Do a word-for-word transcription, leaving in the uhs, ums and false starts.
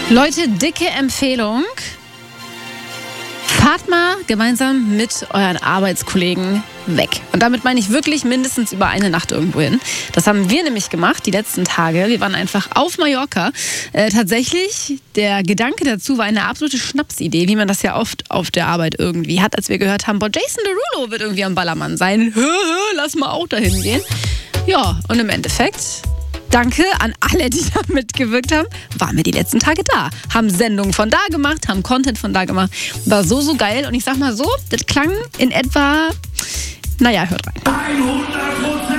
Leute, dicke Empfehlung. Fahrt mal gemeinsam mit euren Arbeitskollegen weg. Und damit meine ich wirklich mindestens über eine Nacht irgendwo hin. Das haben wir nämlich gemacht, die letzten Tage. Wir waren einfach auf Mallorca. Äh, tatsächlich, der Gedanke dazu war eine absolute Schnapsidee, wie man das ja oft auf der Arbeit irgendwie hat, als wir gehört haben, boah, Jason Derulo wird irgendwie am Ballermann sein. Hö, hö, lass mal auch dahin gehen. Ja, und im Endeffekt, danke an alle, die da mitgewirkt haben, waren wir die letzten Tage da. Haben Sendungen von da gemacht, haben Content von da gemacht. War so, so geil. Und ich sag mal so, das klang in etwa, naja, hört rein. hundert Prozent